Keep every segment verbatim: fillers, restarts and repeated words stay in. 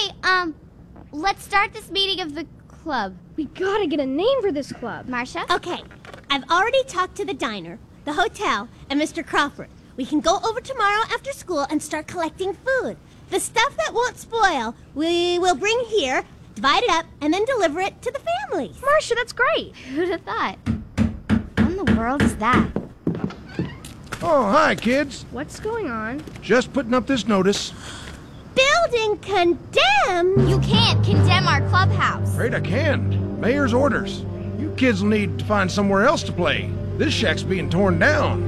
Okay, um, let's start this meeting of the club. We gotta get a name for this club. Marcia? Okay, I've already talked to the diner, the hotel, and Mister Crawford. We can go over tomorrow after school and start collecting food. The stuff that won't spoil, we will bring here, divide it up, and then deliver it to the families. Marcia, that's great. Who'd have thought? What in the world is that? Oh, hi, kids. What's going on? Just putting up this notice. Building condemned? You can't condemn our clubhouse. Afraid I can. Mayor's orders. You kids will need to find somewhere else to play. This shack's being torn down.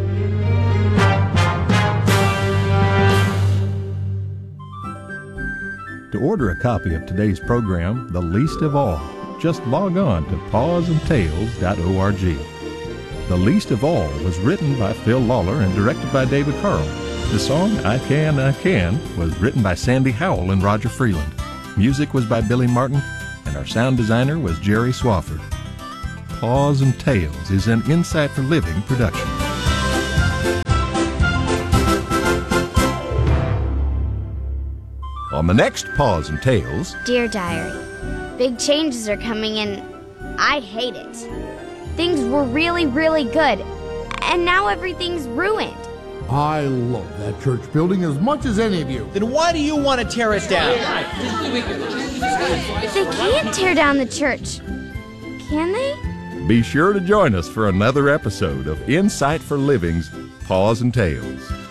To order a copy of today's program, The Least of All, just log on to paws and tales dot org. The Least of All was written by Phil Lawler and directed by David Carl. The song I Can, I Can was written by Sandy Howell and Roger Freeland. Music was by Billy Martin, and our sound designer was Jerry Swafford. Paws and Tales is an Insight for Living production. On the next Paws and Tales... Dear Diary, big changes are coming and I hate it. Things were really, really good, and now everything's ruined. I love that church building as much as any of you. Then why do you want to tear it down? They can't tear down the church, can they? Be sure to join us for another episode of Insight for Living's Paws and Tales.